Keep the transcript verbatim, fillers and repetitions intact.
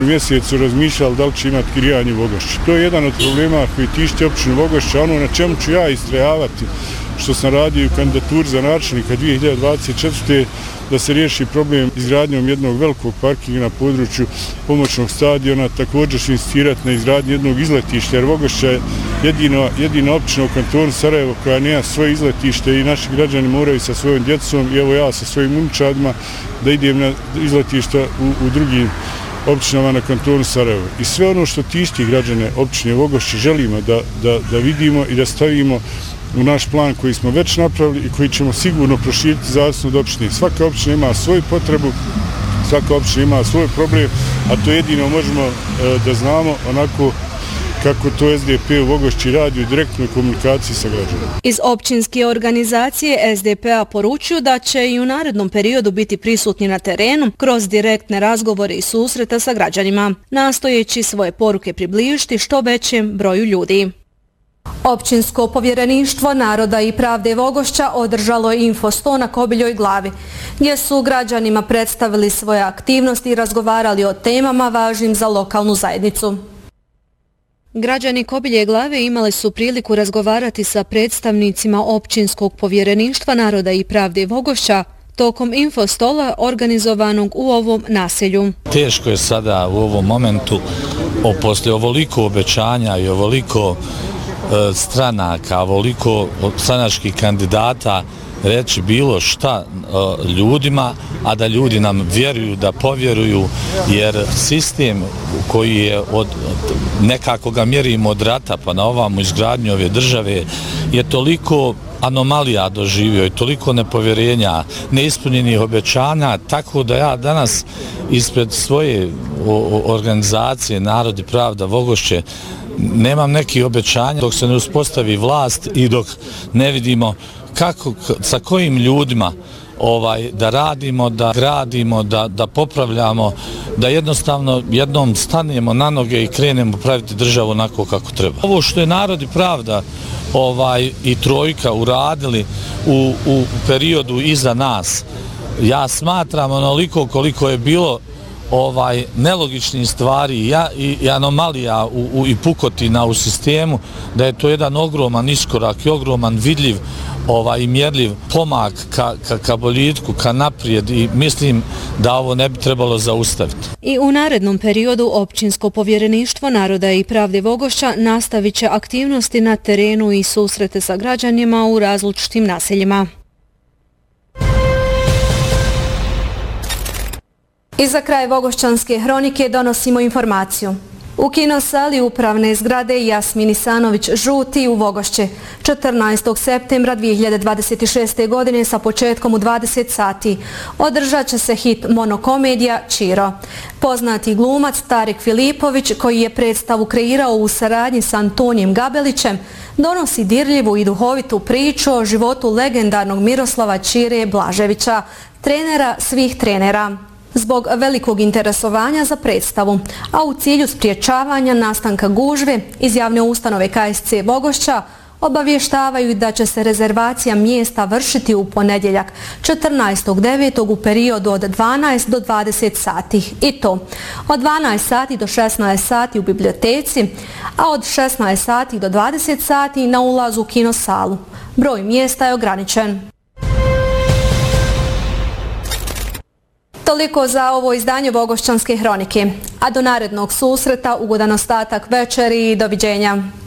mjesecu razmišljali da li će imati grijanje u Vogošći. To je jedan od problema koji tišti općinu Vogošća, ono na čemu ću ja istrajavati, što sam radio u kandidaturi za načelnika dvije hiljade dvadeset četvrte. da se riješi problem izgradnjom jednog velikog parkinga na području pomoćnog stadiona, također ću insistirati na izgradnji jednog izletišta, jer Vogošća je jedina, jedina općina u kantonu Sarajevo koja nema svoje izletište i naši građani moraju sa svojom djecom i evo ja sa svojim unčadima da idem na izletišta u, u drugim općinama na kantonu Sarajevo. I sve ono što tišti građane općine Vogošće želimo da, da, da vidimo i da stavimo u naš plan koji smo već napravili i koji ćemo sigurno proširiti zavisno od općine. Svaka općina ima svoju potrebu, svaka općina ima svoj problem, a to jedino možemo e, da znamo onako kako to S D P u Vogošći radi u direktnoj komunikaciji sa građanima. Iz općinske organizacije S D P-a poručuju da će i u narednom periodu biti prisutni na terenu kroz direktne razgovore i susreta sa građanima, nastojeći svoje poruke približiti što većem broju ljudi. Općinsko povjereništvo Naroda i pravde Vogošća održalo je info sto na Kobiljoj glavi, gdje su građanima predstavili svoje aktivnosti i razgovarali o temama važnim za lokalnu zajednicu. Građani Kobilje glave imali su priliku razgovarati sa predstavnicima Općinskog povjereništva Naroda i pravde Vogošća tokom infostola organizovanog u ovom naselju. Teško je sada u ovom momentu, o, poslije ovoliko obećanja i ovoliko e, stranaka, ovoliko stranačkih kandidata reći bilo šta e, ljudima, a da ljudi nam vjeruju, da povjeruju, jer sistem koji je od, nekako ga mjerimo od rata pa na ovamo izgradnju ove države je toliko anomalija doživio i toliko nepovjerenja, neispunjenih obećanja, tako da ja danas ispred svoje organizacije Narod i pravda Vogošće nemam neki obećanja dok se ne uspostavi vlast i dok ne vidimo kako, sa kojim ljudima ovaj, da radimo, da gradimo, da, da popravljamo, da jednostavno jednom stanemo na noge i krenemo praviti državu onako kako treba. Ovo što je Narod i pravda ovaj, i Trojka uradili u, u periodu iza nas, ja smatram onoliko koliko je bilo ovaj nelogičnih stvari ja, i, i anomalija u, u, i pukotina u sistemu, da je to jedan ogroman iskorak i ogroman vidljiv ovaj, i mjerljiv pomak ka, ka, ka boljitku, ka naprijed i mislim da ovo ne bi trebalo zaustaviti. I u narednom periodu Općinsko povjereništvo Naroda i pravde Vogošća nastavit će aktivnosti na terenu i susrete sa građanima u različitim naseljima. I za kraj Vogošćanske hronike donosimo informaciju. U kinosali upravne zgrade Jasmin Isanović Žuti u Vogošće četrnaestog septembra dvije hiljade dvadeset šeste. godine sa početkom u dvadeset sati održat će se hit monokomedija Čiro. Poznati glumac Tarik Filipović, koji je predstavu kreirao u saradnji s Antonijem Gabelićem, donosi dirljivu i duhovitu priču o životu legendarnog Miroslava Čire Blaževića, trenera svih trenera. Zbog velikog interesovanja za predstavu, a u cilju spriječavanja nastanka gužve iz javne ustanove K S C Vogošća obavještavaju da će se rezervacija mjesta vršiti u ponedjeljak četrnaestog devetog u periodu od dvanaest do dvadeset sati. I to od dvanaest sati do šesnaest sati u biblioteci, a od šesnaest sati do dvadeset sati na ulazu u kinosalu. Broj mjesta je ograničen. Toliko za ovo izdanje Vogošćanske hronike. A do narednog susreta ugodan ostatak večeri i doviđenja.